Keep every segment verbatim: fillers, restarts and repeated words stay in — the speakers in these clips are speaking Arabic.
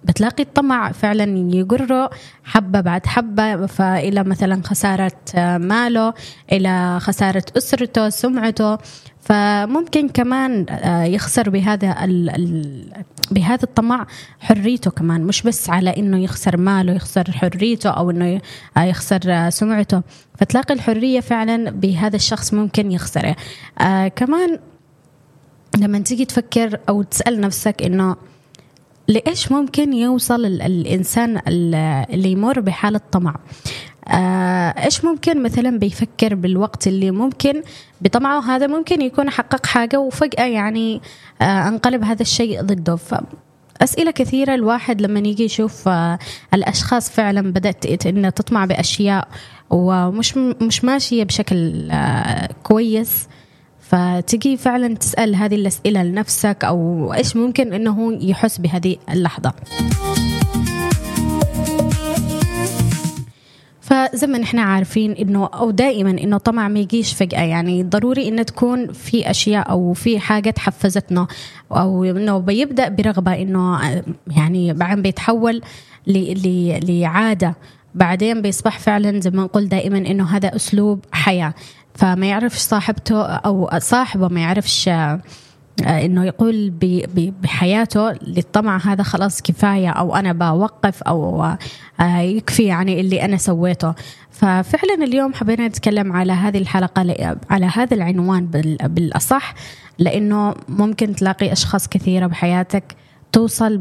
بتلاقي الطمع فعلا يجره حبة بعد حبة، فإلى مثلا خسارة ماله، إلى خسارة أسرته، سمعته. فممكن كمان يخسر بهذا بهذا الطمع حريته كمان، مش بس على إنه يخسر ماله، يخسر حريته أو إنه يخسر سمعته. فتلاقي الحرية فعلا بهذا الشخص ممكن يخسره. آه كمان لما تيجي تفكر أو تسأل نفسك إنه لإيش ممكن يوصل الإنسان اللي يمر بحالة طمع، آه إيش ممكن مثلا بيفكر بالوقت اللي ممكن بطمعه هذا ممكن يكون حقق حاجة وفجأة يعني آه انقلب هذا الشيء ضده. فأسئلة كثيرة الواحد لما يجي يشوف آه الأشخاص فعلا بدأت إنها تطمع بأشياء ومش مش ماشية بشكل آه كويس، فتجي فعلا تسأل هذه الأسئلة لنفسك، أو إيش ممكن إنه يحس بهذه اللحظة. فزي ما نحن عارفين إنه أو دائما إنه طمع ما يجيش فجأة، يعني ضروري إنه تكون في أشياء أو في حاجة تحفزتنا، أو إنه بيبدأ برغبة إنه يعني بعدين بيتحول لعادة، بعدين بيصبح فعلا زي ما نقول دائما إنه هذا أسلوب حياة. فما يعرفش صاحبته أو صاحبه ما يعرفش إنه يقول بحياته للطمع هذا خلاص كفاية، أو أنا بوقف، أو يكفي يعني اللي أنا سويته. ففعلا اليوم حبينا نتكلم على هذه الحلقة على هذا العنوان بالأصح، لأنه ممكن تلاقي أشخاص كثيرة بحياتك توصل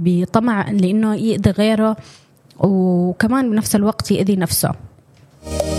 بطمع لأنه يأذي غيره، وكمان بنفس الوقت يأذي نفسه.